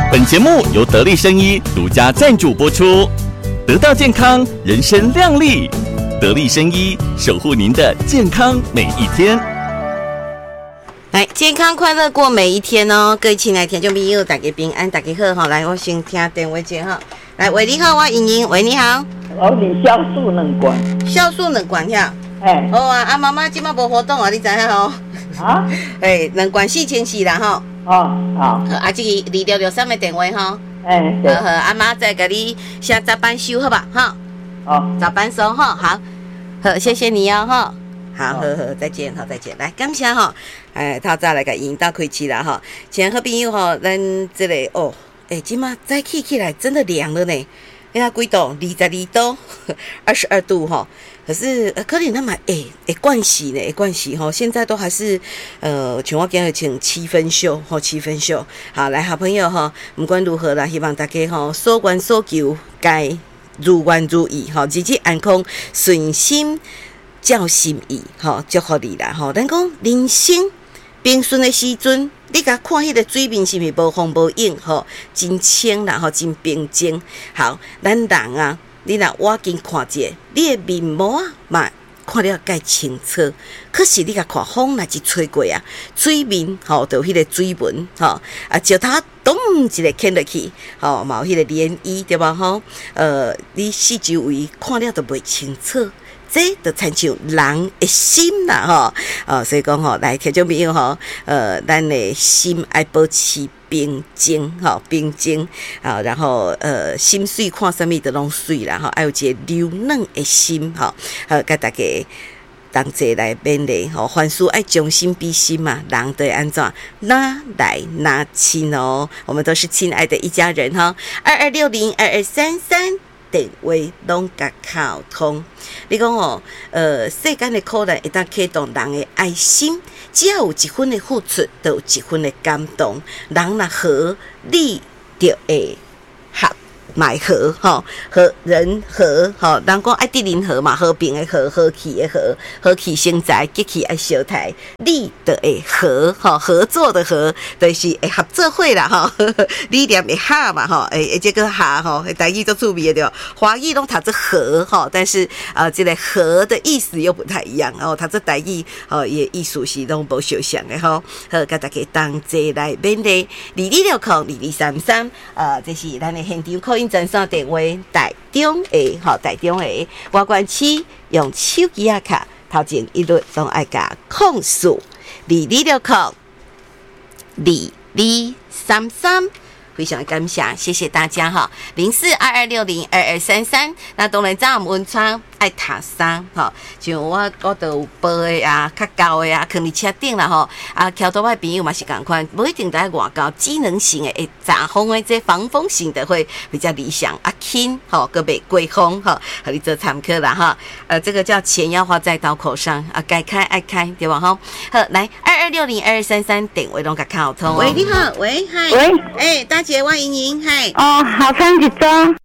本节目由得力生医独家赞助播出，得到健康，人生亮丽。得力生医守护您的健康每一天。 来，健康快乐过每一天哦！各位亲爱的听众朋友，大家平安，大家好哈！来，我先听电话接哈。来，喂，你好，我莹莹，喂，你好。 哦，你酵素两罐， 酵素两罐呀？好啊，妈妈今麦无活动啊，你知影吼？啊？两罐4000啦吼。 哦，好。 啊，这个2663的电话吼。 对。 好，阿妈再给你下早班收好吧？哈。 哦。 早班收哈，好，好，谢谢你哦哈。好，再见，好，再见。来，感谢哈，透早来个引导开启啦哈。亲好朋友哈，咱这个哦，今嘛早起来真的凉了呢。你看几度？22度，22度哈。可是可能那么惯习呢，惯习哈。现在都还是像我今日穿7分袖哈，7分袖。好，来好朋友哈，不管如何啦，希望大家哈所愿所求该如愿如意哈，日日安康，顺心。照心意，吼，祝福你啦，吼！咱讲人生平顺的时阵，你甲看迄个水面是毋是无风无影，吼，真清啦，吼，真平静。好，咱人啊，你若我紧看者，你的面膜啊，嘛看了介清楚。可是你甲看风若一吹过啊，水面吼，就迄个水纹，吼啊，石头咚一个牵落去，吼，嘛有迄个涟漪，对吧？吼，你四周围看了都袂清楚。这就亲像人的心啦，吼，所以讲吼，来听众朋友吼，咱的心要保持平静，吼，平静，然后心水看什么都拢水啦，吼，还有一个柔软的心，吼，甲大家同齐来勉励，吼，凡事爱将心比心嘛，人对安怎拿来拿亲哦，我们都是亲爱的一家人哈，22602233。电话拢甲沟通，你讲哦，世间的苦难会当启动人的爱心，只要有一分的付出，就有一分的感动。人若和，你就会合。买和吼和人和吼，人讲爱得人和嘛，和平的和，和气的和，和气生财，吉气爱相待，你就会和吼，合作的和，就是会合作会啦吼，理念会合嘛吼，这个合吼，台语都趣味的，华语拢读做和吼，但是这个和的意思又不太一样哦，读做台语也意思是拢无相像的吼，好，甲大家同齐来勉励22602233，这是咱的现场call in专线电话，台中的吼，台中的外关区用手机啊卡，头前一律拢爱加控诉22602233。非常感谢，谢谢大家哈，0422602233。那当然，早温窗爱塔衫哈，像我都有薄的啊，较高的啊，放伫车顶啦吼。桥头的朋友嘛是共款，不一定在外高，机能型的会遮风的，这防风型的会比较理想。轻吼，个袂过风哈，和你做参考啦哈。这个叫钱要花在刀口上啊，该开爱开对吧哈？好，来22602233电话拢甲沟通。喂，你好，喂，嗨， 喂， 大姐，我莹莹，嗨。 哦，好长一张。